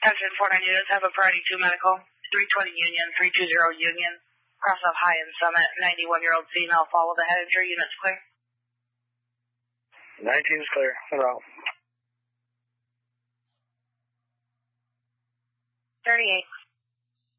Attention 49 units, have a priority 2 medical. 320 Union, 320 Union. Cross off High and Summit, 91-year-old female, follow the head injury, units clear. 19's clear, hello. 38.